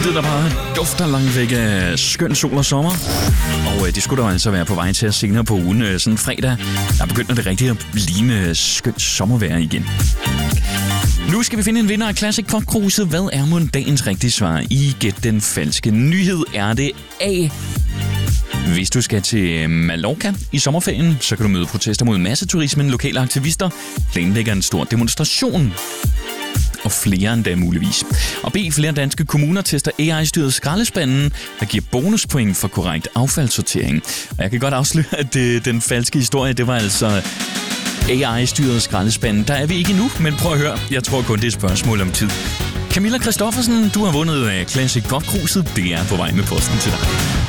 Det der bare dufter langt væk af skøn sol og sommer. Og det skulle der altså være på vej til at senere på ugen. Sådan fredag, der begynder det rigtigt at ligne skønt sommervejr igen. Nu skal vi finde en vinder af Classic Pop-Cruiset. Hvad er mon dagens rigtige svar? I Gæt den falske nyhed. Er det A? Hvis du skal til Mallorca i sommerferien, så kan du møde protester mod masseturismen. Lokale aktivister planlægger en stor demonstration. Og flere end da muligvis. Og B. Flere danske kommuner tester AI-styret skraldespanden, der giver bonuspoint for korrekt affaldssortering. Og jeg kan godt afsløre, at den falske historie, det var altså AI-styret skraldespanden. Der er vi ikke endnu, men prøv at høre. Jeg tror kun, det er et spørgsmål om tid. Camilla Christoffersen, du har vundet Classic Pop-Cruiset. Det er på vej med posten til dig.